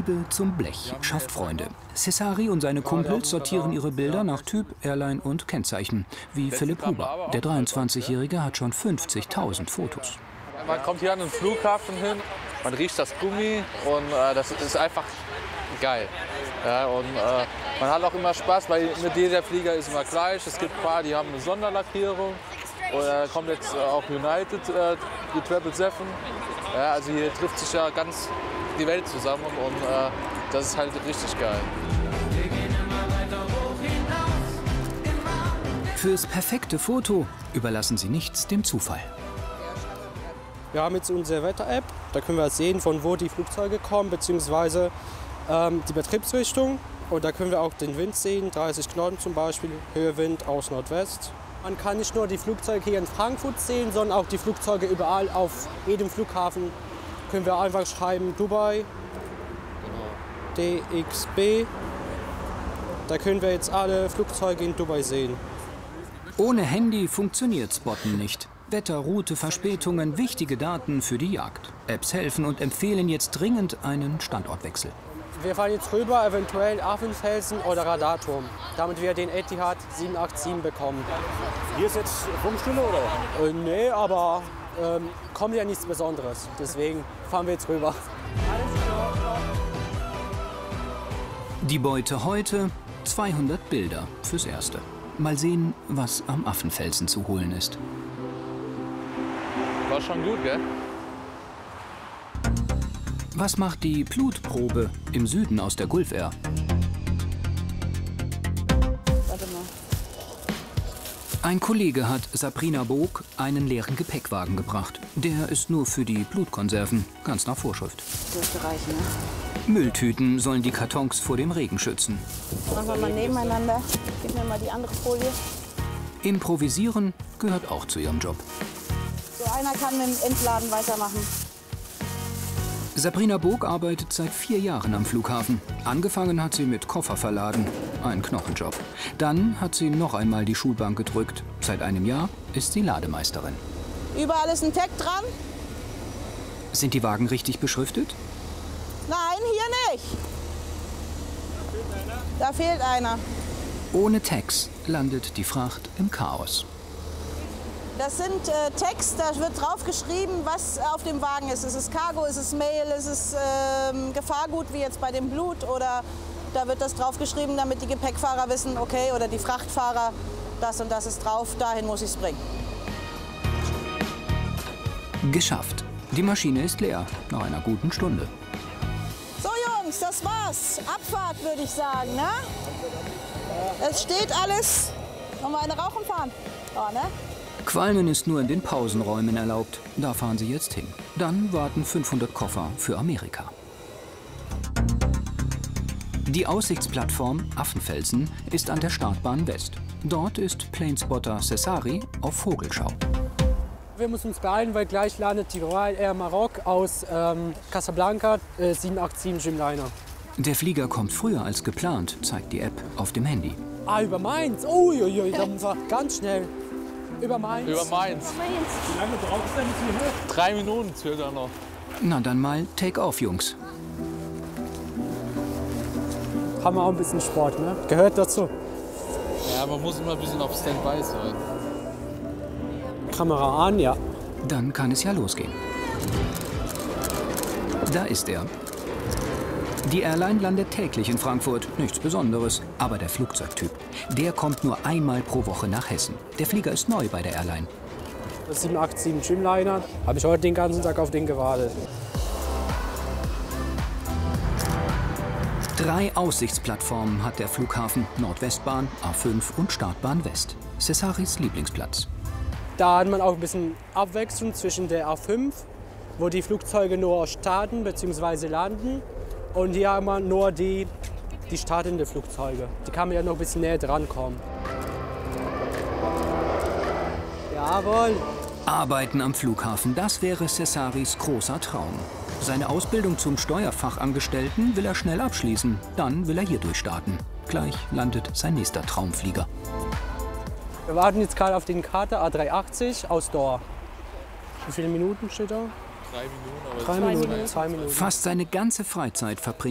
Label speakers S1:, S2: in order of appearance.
S1: Liebe zum Blech schafft Freunde. Cesari und seine Kumpels sortieren ihre Bilder nach Typ, Airline und Kennzeichen. Wie Philipp Huber. Der 23-Jährige hat schon 50.000 Fotos.
S2: Man kommt hier an den Flughafen hin, man riecht das Gummi und das ist einfach geil. Ja, und man hat auch immer Spaß, weil mit jeder Flieger ist immer gleich. Es gibt ein paar, die haben eine Sonderlackierung. Oder kommt jetzt auch United, die 777. Ja, also hier trifft sich ja ganz die Welt zusammen und das ist halt richtig geil.
S1: Fürs perfekte Foto überlassen sie nichts dem Zufall.
S3: Wir haben jetzt unsere Wetter-App, da können wir sehen, von wo die Flugzeuge kommen, beziehungsweise die Betriebsrichtung. Und da können wir auch den Wind sehen, 30 Knoten zum Beispiel, Höhewind aus Nordwest. Man kann nicht nur die Flugzeuge hier in Frankfurt sehen, sondern auch die Flugzeuge überall auf jedem Flughafen. Können wir einfach schreiben Dubai, DXB. Da können wir jetzt alle Flugzeuge in Dubai sehen.
S1: Ohne Handy funktioniert Spotten nicht. Wetter, Route, Verspätungen, wichtige Daten für die Jagd. Apps helfen und empfehlen jetzt dringend einen Standortwechsel.
S3: Wir fahren jetzt rüber, eventuell Affenfelsen oder Radarturm, damit wir den Etihad 787 bekommen.
S4: Hier ist jetzt Funkstunde, oder?
S3: Nee, aber kommt ja nichts Besonderes. Deswegen fahren wir jetzt rüber.
S1: Die Beute heute: 200 Bilder fürs Erste. Mal sehen, was am Affenfelsen zu holen ist.
S2: War schon gut, gell?
S1: Was macht die Blutprobe im Süden aus der Gulf Air?
S5: Warte mal.
S1: Ein Kollege hat Sabrina Bog einen leeren Gepäckwagen gebracht. Der ist nur für die Blutkonserven, ganz nach Vorschrift.
S5: Dürfte reichen, ne?
S1: Mülltüten sollen die Kartons vor dem Regen schützen.
S5: Machen wir mal nebeneinander. Gib mir mal die andere Folie.
S1: Improvisieren gehört auch zu ihrem Job.
S5: So, einer kann mit dem Entladen weitermachen.
S1: Sabrina Bog arbeitet seit 4 Jahren am Flughafen. Angefangen hat sie mit Koffer verladen. Ein Knochenjob. Dann hat sie noch einmal die Schulbank gedrückt. Seit einem Jahr ist sie Lademeisterin.
S5: Überall ist ein Tag dran.
S1: Sind die Wagen richtig beschriftet?
S5: Nein, hier nicht. Da fehlt einer.
S1: Ohne Tags landet die Fracht im Chaos.
S5: Das sind Tags, da wird drauf geschrieben, was auf dem Wagen ist. Ist es Cargo, ist es Mail, ist es Gefahrgut, wie jetzt bei dem Blut? Oder da wird das drauf geschrieben, damit die Gepäckfahrer wissen, okay, oder die Frachtfahrer, das und das ist drauf, dahin muss ich es bringen.
S1: Geschafft. Die Maschine ist leer, nach einer guten Stunde.
S5: So Jungs, das war's. Abfahrt, würde ich sagen, ne? Es steht alles. Wollen wir eine rauchen fahren? Oh, ne?
S1: Qualmen ist nur in den Pausenräumen erlaubt. Da fahren sie jetzt hin. Dann warten 500 Koffer für Amerika. Die Aussichtsplattform Affenfelsen ist an der Startbahn West. Dort ist Planespotter Cesari auf Vogelschau.
S3: Wir müssen uns beeilen, weil gleich landet die Royal Air Maroc aus Casablanca, 787 Dreamliner.
S1: Der Flieger kommt früher als geplant, zeigt die App auf dem Handy.
S3: Ah, über Mainz. Uiuiui, da müssen wir ganz schnell. Über Mainz.
S2: Über Mainz.
S4: Wie lange braucht es denn hier?
S2: 3 Minuten circa noch.
S1: Na dann mal Take-off, Jungs.
S3: Haben wir auch ein bisschen Sport, ne? Gehört dazu.
S2: Ja, man muss immer ein bisschen auf Standby sein.
S3: Kamera an, ja.
S1: Dann kann es ja losgehen. Da ist er. Die Airline landet täglich in Frankfurt, nichts Besonderes, aber der Flugzeugtyp, der kommt nur einmal pro Woche nach Hessen. Der Flieger ist neu bei der Airline.
S3: Das 787 Dreamliner, habe ich heute den ganzen Tag auf den gewartet.
S1: 3 Aussichtsplattformen hat der Flughafen: Nordwestbahn, A5 und Startbahn West. Cesaris Lieblingsplatz.
S3: Da hat man auch ein bisschen Abwechslung zwischen der A5, wo die Flugzeuge nur starten bzw. landen. Und hier haben wir nur die startenden Flugzeuge. Die kann man ja noch ein bisschen näher dran kommen. Jawohl.
S1: Arbeiten am Flughafen, das wäre Cesaris großer Traum. Seine Ausbildung zum Steuerfachangestellten will er schnell abschließen. Dann will er hier durchstarten. Gleich landet sein nächster Traumflieger.
S3: Wir warten jetzt gerade auf den Kater A380 aus Doha. Wie viele Minuten steht da?
S2: 3 Minuten, aber
S3: 3 Minuten, 2 Minuten.
S1: Fast seine ganze Freizeit verbringt